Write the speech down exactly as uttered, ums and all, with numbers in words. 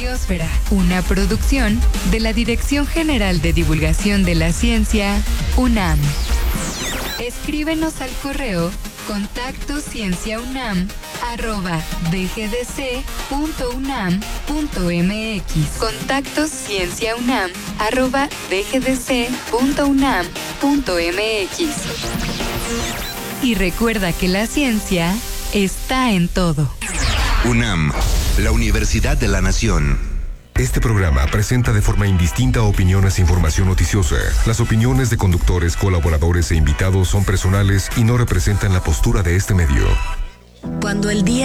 Biosfera, una producción de la Dirección General de Divulgación de la Ciencia, UNAM. Escríbenos al correo contacto cienciaunam arroba dgdc.unam.mx. Contacto cienciaunam arroba dgdc.unam.mx. Y recuerda que la ciencia está en todo. UNAM, la Universidad de la Nación. Este programa presenta de forma indistinta opiniones e información noticiosa. Las opiniones de conductores, colaboradores e invitados son personales y no representan la postura de este medio. Cuando el día